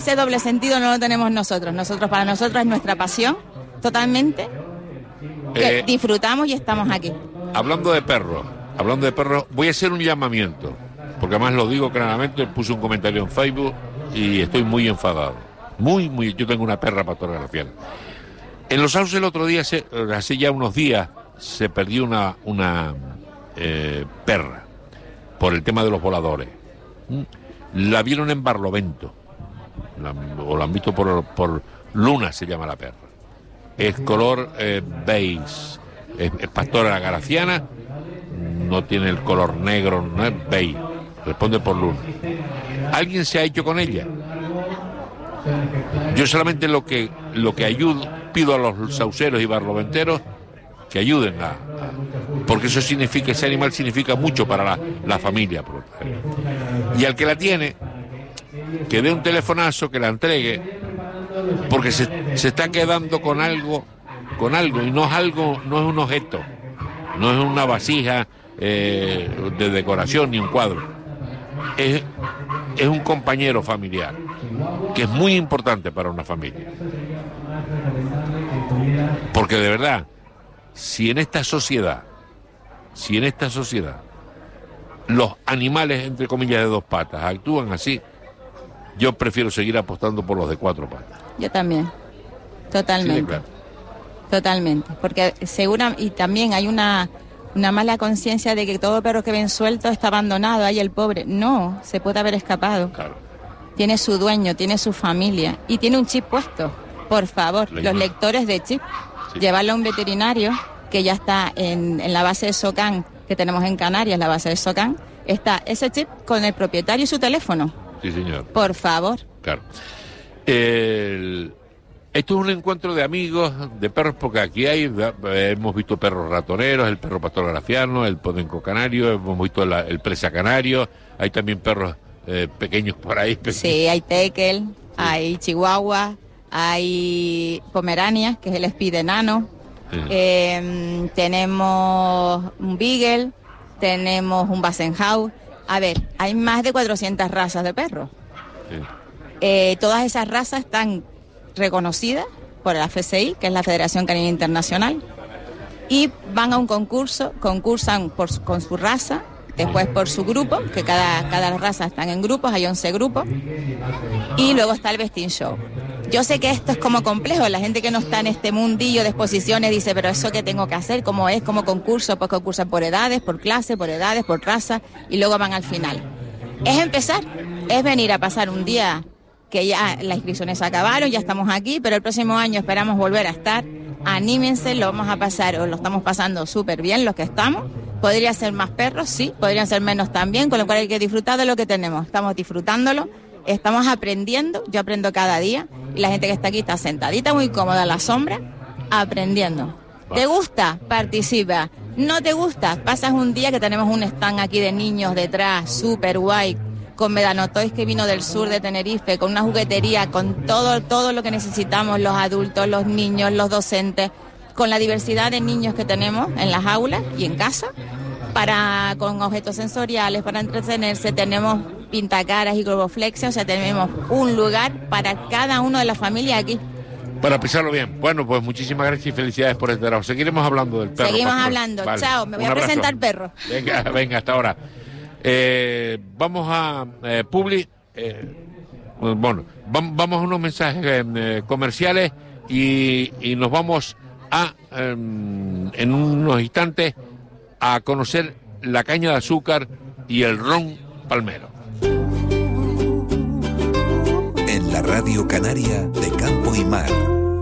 Ese doble sentido no lo tenemos nosotros. Para nosotros es nuestra pasión, totalmente, que disfrutamos y estamos aquí. Hablando de perros, voy a hacer un llamamiento, porque además lo digo claramente, puse un comentario en Facebook y estoy muy enfadado. Muy, yo tengo una perra pastora garafiana. En Los Sauces el otro día, hace ya unos días, se perdió una perra por el tema de los voladores. La vieron en Barlovento. O la han visto por Luna, se llama la perra. Es color beige, es pastora garafiana, no tiene el color negro, no es beige, responde por Luna. ¿Alguien se ha hecho con ella? Yo solamente lo que ayudo, pido a los sauceros y barloventeros que ayuden porque eso significa, ese animal significa mucho para la familia. Y al que la tiene, que dé un telefonazo, que la entregue, porque se está quedando con algo y no es un objeto, no es una vasija de decoración ni un cuadro, es un compañero familiar que es muy importante para una familia, porque de verdad, si en esta sociedad los animales entre comillas de dos patas actúan así, yo prefiero seguir apostando por los de cuatro patas. Yo también, totalmente. Sí, claro. Totalmente, porque y también hay una mala conciencia de que todo perro que ven suelto está abandonado, ahí el pobre. No, se puede haber escapado. Claro. Tiene su dueño, tiene su familia y tiene un chip puesto. Por favor, los lectores de chip, sí. Llevarlo a un veterinario que ya está en la base de SOCAN que tenemos en Canarias, la base de SOCAN, está ese chip con el propietario y su teléfono. Sí, señor. Por favor. Claro. Esto es un encuentro de amigos, de perros, porque aquí hemos visto perros ratoneros, el perro pastor garafiano, el podenco canario, hemos visto el presa canario, hay también perros pequeños por ahí. Sí, hay tekel, sí. Hay chihuahua, hay pomeranias, que es el speed enano, sí. Tenemos un beagle, tenemos un bassenhound. A ver, hay más de 400 razas de perros. Sí. Todas esas razas están reconocidas por la FCI, que es la Federación Canina Internacional, y van a un concursan con su raza, después por su grupo, que cada raza están en grupos, hay 11 grupos, y luego está el Vesting Show. Yo sé que esto es como complejo, la gente que no está en este mundillo de exposiciones dice, pero ¿eso qué tengo que hacer? ¿Cómo es? ¿Cómo concurso? Pues concursan por edades, por clase, por edades, por raza, y luego van al final. Es empezar, es venir a pasar un día que ya las inscripciones acabaron, ya estamos aquí, pero el próximo año esperamos volver a estar. Anímense, lo vamos a pasar, o lo estamos pasando súper bien los que estamos. Podría ser más perros, sí, podrían ser menos también, con lo cual hay que disfrutar de lo que tenemos. Estamos disfrutándolo, estamos aprendiendo, yo aprendo cada día, y la gente que está aquí está sentadita, muy cómoda en la sombra, aprendiendo. ¿Te gusta? Participa. ¿No te gusta? Pasas un día que tenemos un stand aquí de niños detrás, súper guay, con Medanotoys que vino del sur de Tenerife, con una juguetería, con todo lo que necesitamos, los adultos, los niños, los docentes, con la diversidad de niños que tenemos en las aulas y en casa, con objetos sensoriales, para entretenerse. Tenemos pintacaras y globoflexia, o sea, tenemos un lugar para cada uno de la familia aquí. Para pisarlo bien. Bueno, pues muchísimas gracias y felicidades por este trabajo. Seguiremos hablando del perro. Seguimos hablando. Vale. Chao, me voy a presentar perro. Venga, hasta ahora. Vamos a Publi. Vamos a unos mensajes comerciales y nos vamos en unos instantes a conocer la caña de azúcar y el ron palmero. En la Radio Canaria de Campo y Mar.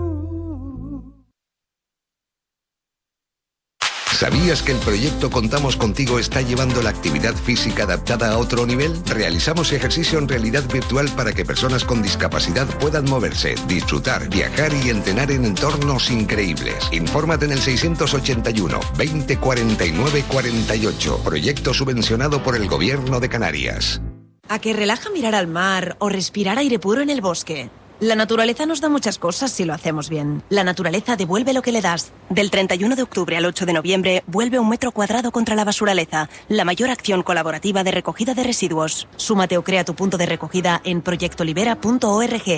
¿Sabías que el proyecto Contamos Contigo está llevando la actividad física adaptada a otro nivel? Realizamos ejercicio en realidad virtual para que personas con discapacidad puedan moverse, disfrutar, viajar y entrenar en entornos increíbles. Infórmate en el 681 20 49 48. Proyecto subvencionado por el Gobierno de Canarias. ¿A que relaja mirar al mar o respirar aire puro en el bosque? La naturaleza nos da muchas cosas si lo hacemos bien. La naturaleza devuelve lo que le das. Del 31 de octubre al 8 de noviembre, vuelve 1 metro cuadrado contra la basuraleza, la mayor acción colaborativa de recogida de residuos. Súmate o crea tu punto de recogida en proyectolibera.org.